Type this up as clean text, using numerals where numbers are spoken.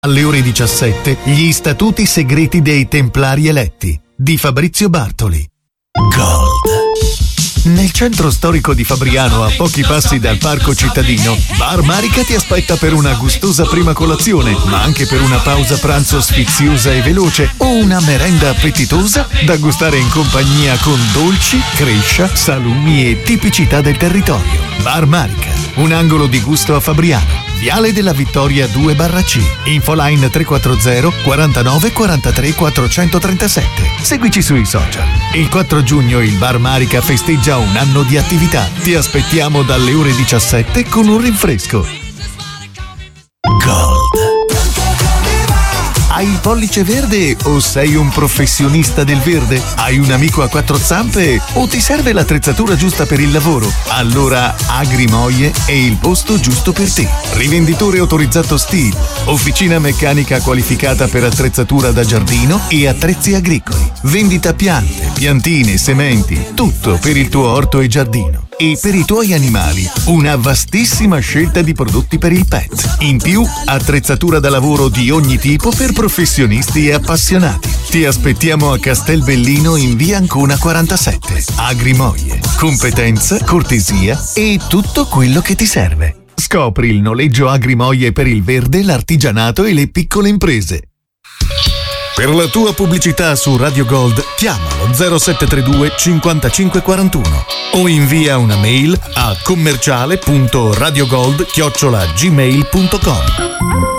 Alle ore 17, gli statuti segreti dei Templari eletti di Fabrizio Bartoli. Gold. Nel centro storico di Fabriano, a pochi passi dal parco cittadino, Bar Marica ti aspetta per una gustosa prima colazione, ma anche per una pausa pranzo sfiziosa e veloce o una merenda appetitosa da gustare in compagnia con dolci, crescia, salumi e tipicità del territorio. Bar Marica, un angolo di gusto a Fabriano. Viale della Vittoria 2/C. Infoline 340 49 43 437. Seguici sui social. Il 4 giugno il Bar Marica festeggia un anno di attività. Ti aspettiamo dalle ore 17 con un rinfresco. Gold. Hai il pollice verde o sei un professionista del verde? Hai un amico a quattro zampe o ti serve l'attrezzatura giusta per il lavoro? Allora Agrimoie è il posto giusto per te. Rivenditore autorizzato STIHL, officina meccanica qualificata per attrezzatura da giardino e attrezzi agricoli. Vendita piante, piantine, sementi, tutto per il tuo orto e giardino. E per i tuoi animali, una vastissima scelta di prodotti per il pet. In più, attrezzatura da lavoro di ogni tipo per professionisti e appassionati. Ti aspettiamo a Castelbellino in via Ancona 47. Agrimoie. Competenza, cortesia e tutto quello che ti serve. Scopri il noleggio Agrimoie per il verde, l'artigianato e le piccole imprese. Per la tua pubblicità su Radio Gold, chiamalo 0732 55 41 o invia una mail a commerciale.radiogold@gmail.com.